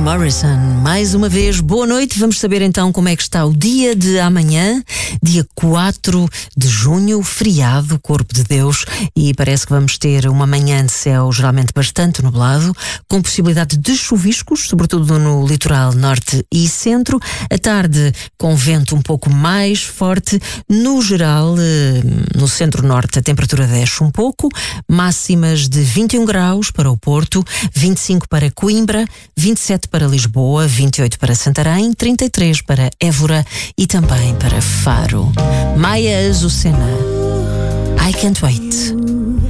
Morrison, mais uma vez, boa noite. Vamos saber então como é que está o dia de amanhã, dia 4 de junho, feriado, Corpo de Deus, e parece que vamos ter uma manhã de céu geralmente bastante nublado, com possibilidade de chuviscos, sobretudo no litoral norte e centro. A tarde com vento um pouco mais forte. No geral, no centro-norte a temperatura desce um pouco, máximas de 21 graus para o Porto, 25 para Coimbra, 27 para Lisboa, 28 para Santarém, 33 para Évora e também para Faro. Maia Azucena, I Can't Wait.